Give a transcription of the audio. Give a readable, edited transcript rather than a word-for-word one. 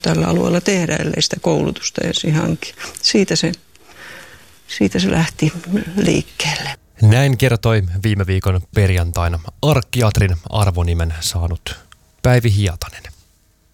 tällä alueella tehdä, ellei sitä koulutusta ensin hanki. Siitä se lähti liikkeelle. Näin kertoi viime viikon perjantaina arkkiatrin arvonimen saanut Päivi Hietanen.